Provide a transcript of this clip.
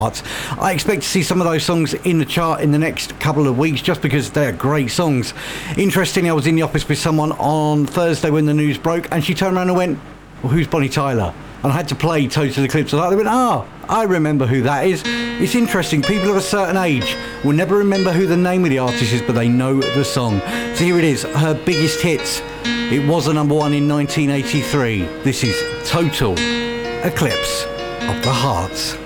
I expect to see some of those songs in the chart in the next couple of weeks just because they're great songs. Interestingly, I was in the office with someone on Thursday when the news broke and she turned around and went, well, who's Bonnie Tyler? And I had to play Total Eclipse. And they went, I remember who that is. It's interesting, people of a certain age will never remember who the name of the artist is, but they know the song. So here it is, her biggest hits. It was a number one in 1983. This is Total Eclipse of the Heart.